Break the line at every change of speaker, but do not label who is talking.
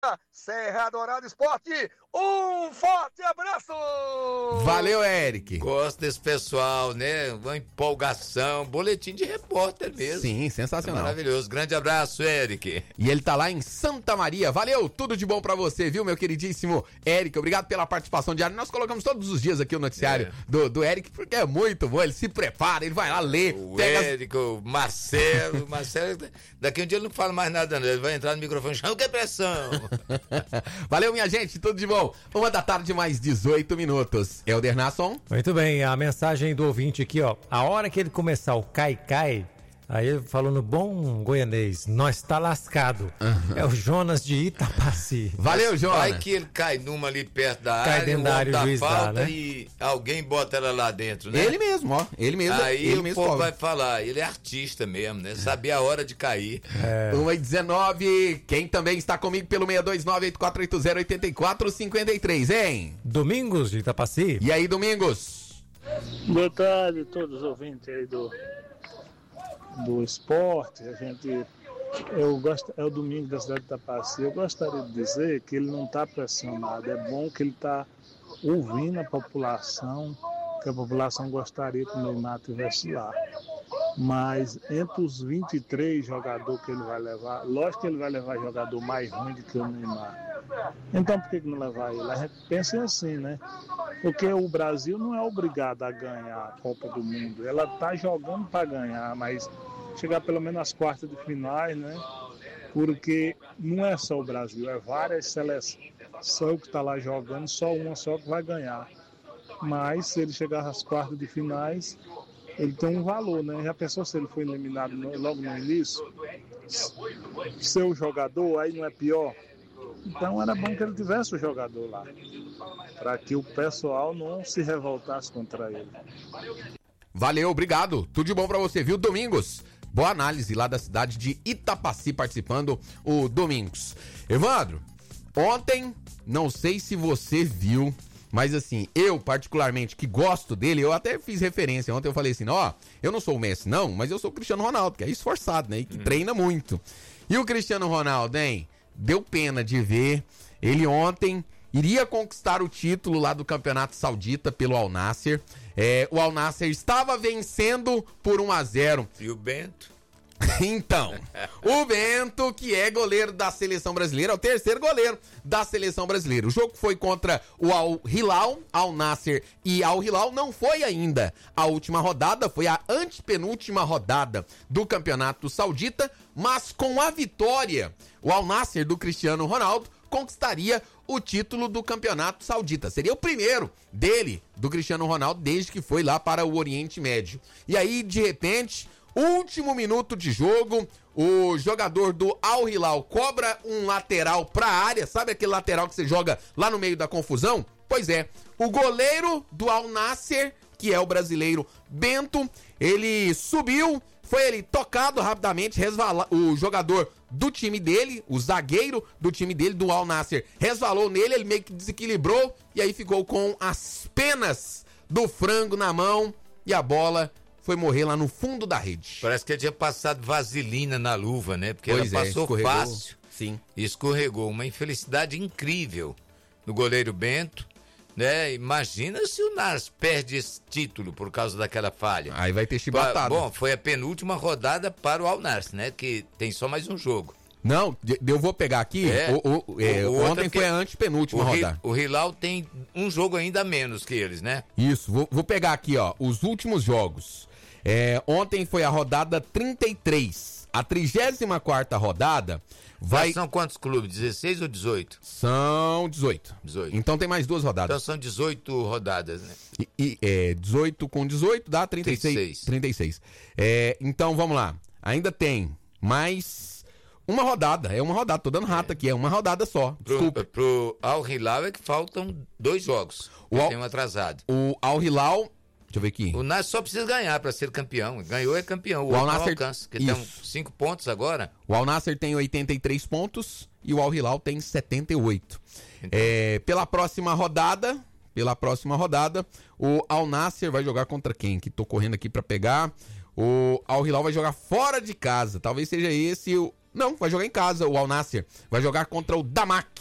Serra Dourada Esporte, um forte abraço!
Valeu, Eric.
Gosto desse pessoal, né? Uma empolgação, boletim de repórter mesmo.
Sim, sensacional.
Maravilhoso, grande abraço, Eric.
E ele tá lá em Santa Maria. Valeu, tudo de bom pra você, viu, meu queridíssimo Eric? Obrigado pela participação diária. Nós colocamos todos os dias aqui o noticiário do Eric, porque é muito bom. Ele se prepara, ele vai lá ler.
O Eric, o Marcelo, daqui um dia ele não fala mais nada, não. Ele vai entrar no microfone, chama que é pressão.
Valeu, minha gente, tudo de bom. 1h da tarde, mais 18 minutos. Helder Nasson.
Muito bem, a mensagem do ouvinte aqui, ó. A hora que ele começar o cai-cai, aí ele falou no bom goianês, nós tá lascado. É o Jonas de Itapaci.
Valeu, Jonas.
Vai que ele cai numa ali perto da
Cai
área,
dentro da área, o juiz
falta,
dá, né?
e alguém bota ela lá dentro, né?
Ele mesmo, ó. Ele mesmo.
Aí
ele
o
mesmo
povo
cobra.
vai falar, ele é artista mesmo, né? Sabia a hora de cair.
1h19, quem também está comigo pelo 629-8480-8453, hein?
Domingos de Itapaci.
E aí, Domingos?
Boa tarde a todos os ouvintes aí do esporte. Eu gosto, é o domingo da cidade de Itapaci. Eu gostaria de dizer que ele não está pressionado. É bom que ele está ouvindo a população, que a população gostaria que o Neymar estivesse lá. Mas entre os 23 jogadores que ele vai levar, lógico que ele vai levar jogador mais ruim do que o Neymar. Então por que não levar ele? A gente pensa assim, né? Porque o Brasil não é obrigado a ganhar a Copa do Mundo. Ela está jogando para ganhar, mas chegar pelo menos às quartas de finais, né? Porque não é só o Brasil, é várias seleções que está lá jogando, só uma só que vai ganhar. Mas se ele chegar às quartas de finais, ele tem um valor, né? Já pensou se ele foi eliminado logo no início? Seu jogador, aí não é pior? Então era bom que ele tivesse o jogador lá, para que o pessoal não se revoltasse contra ele.
Valeu, obrigado. Tudo de bom pra você, viu, Domingos? Boa análise lá da cidade de Itapaci, participando o Domingos. Evandro, ontem, não sei se você viu, mas assim, eu particularmente que gosto dele, eu até fiz referência. Ontem eu falei assim, ó, eu não sou o Messi não, mas eu sou o Cristiano Ronaldo, que é esforçado, né, e que treina muito. E o Cristiano Ronaldo, hein, deu pena de ver. Ele ontem iria conquistar o título lá do Campeonato Saudita pelo Al Nassr. O Al Nassr estava vencendo por 1-0.
E o Bento?
Então, o Bento, que é goleiro da seleção brasileira, é o terceiro goleiro da seleção brasileira. O jogo foi contra o Al Hilal, Al Nassr e Al Hilal. Não foi ainda a última rodada, foi a antepenúltima rodada do Campeonato Saudita, mas com a vitória, o Al Nassr do Cristiano Ronaldo conquistaria o título do Campeonato Saudita. Seria o primeiro dele, do Cristiano Ronaldo, desde que foi lá para o Oriente Médio. E aí, de repente, último minuto de jogo, o jogador do Al Hilal cobra um lateral pra área, sabe aquele lateral que você joga lá no meio da confusão? Pois é, o goleiro do Al Nassr, que é o brasileiro Bento, ele subiu, foi ele tocado rapidamente, o jogador do time dele, o zagueiro do time dele, do Al Nassr, resvalou nele, ele meio que desequilibrou e aí ficou com as penas do frango na mão e a bola foi morrer lá no fundo da rede.
Parece que ele tinha passado vaselina na luva, né? Porque
pois
ela passou fácil.
Sim.
E escorregou. Uma infelicidade incrível no goleiro Bento, né? Imagina se o Nas perde esse título por causa daquela falha.
Aí vai ter chibatada.
Bom, foi a penúltima rodada para o Al Nassr, né? Que tem só mais um jogo.
Não, eu vou pegar aqui. Ontem foi a antepenúltima rodada.
O Hilal tem um jogo ainda a menos que eles, né?
Isso, vou pegar aqui, ó, os últimos jogos. Ontem foi a rodada 33. A 34ª rodada vai...
Mas são quantos clubes? 16 ou 18?
São 18.
18.
Então tem mais duas rodadas.
Então são 18 rodadas, né?
18 com 18 dá 36. 36. Então vamos lá. Ainda tem mais uma rodada. É uma rodada. Tô dando rato aqui. É uma rodada só. Desculpa.
Pro Al Hilal é que faltam 2 jogos. Tem um atrasado.
O Al Hilal... Deixa eu ver aqui.
O Nassr só precisa ganhar para ser campeão. Ganhou é campeão. O Al Nassr alcança, que tem 5 pontos agora.
O Al Nassr tem 83 pontos e o Al Hilal tem 78. Então. Pela próxima rodada, o Al Nassr vai jogar contra quem? Que tô correndo aqui para pegar. O Al Hilal vai jogar fora de casa. Talvez seja esse Não, vai jogar em casa o Al Nassr. Vai jogar contra o Damak.